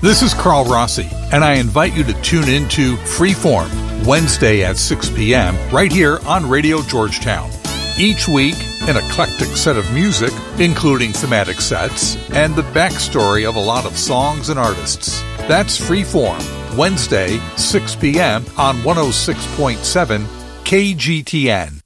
This is Carl Rossi, and I invite you to tune into Freeform, Wednesday at 6 p.m., right here on Radio Georgetown. Each week, an eclectic set of music, including thematic sets, and the backstory of a lot of songs and artists. That's Freeform, Wednesday, 6 p.m. on 106.7 KGTN.